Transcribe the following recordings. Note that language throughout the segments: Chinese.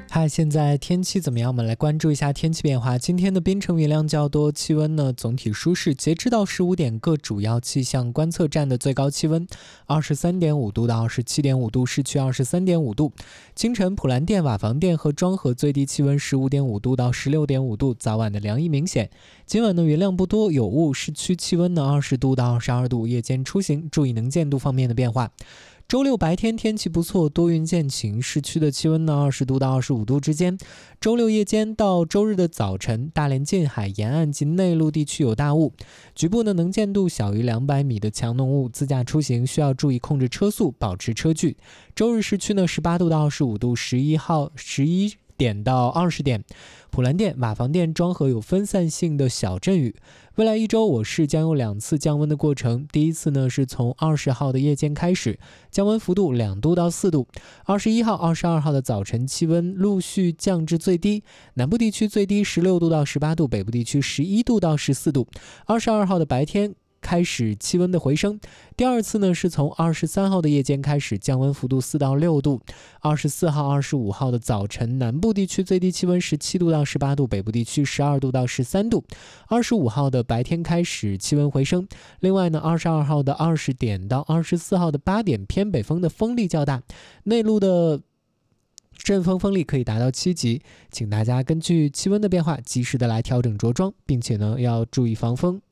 嗨，现在天气怎么样？我们来关注一下天气变化。今天的滨城云量较多，气温呢总体舒适。截至到15点，各主要气象观测站的最高气温23.5度到27.5度，市区23.5度。清晨普兰店、瓦房店和庄河最低气温15.5度到16.5度，早晚的凉意明显。今晚的云量不多，有雾，市区气温呢20度到22度，夜间出行注意能见度方面的变化。周六白天天气不错，多云见晴，市区的气温呢20度到25度之间。周六夜间到周日的早晨，大连近海沿岸及内陆地区有大雾，局部呢能见度小于200米的强浓雾，自驾出行需要注意控制车速，保持车距。周日市区呢18度到25度，11点到20点，普兰店、瓦房店、庄河有分散性的小阵雨。未来一周，我市将有2次降温的过程。第一次呢是从20号的夜间开始，降温幅度2度到4度。21号、22号的早晨气温陆续降至最低，南部地区最低16度到18度，北部地区11度到14度。22号的白天开始气温的回升。第二次呢是从23号的夜间开始，降温幅度4到6度。24号、25号的早晨，南部地区最低气温17度到18度，北部地区12度到13度。25号的白天开始气温回升。另外呢，22号的20点到24号的8点，偏北风的风力较大，内陆的阵风风力可以达到7级，请大家根据气温的变化及时的来调整着装，并且呢要注意防风。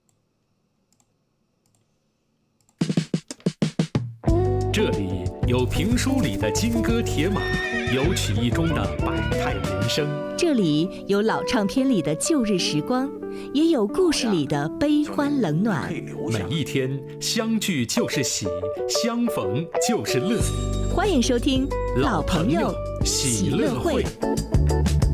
这里有评书里的金戈铁马，有曲艺中的百态人生。 这里有老唱片里的旧日时光，也有故事里的悲欢冷暖。 每一天相聚就是喜，相逢就是乐。 欢迎收听《老朋友喜乐会》。